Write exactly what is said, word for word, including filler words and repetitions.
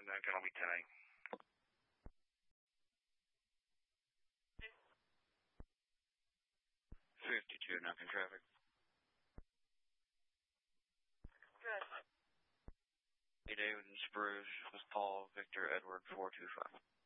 and then gonna be tight. fifty-two, nothing traffic. Good. Hey, David and Spruce, this is Paul, Victor, Edward, four two five.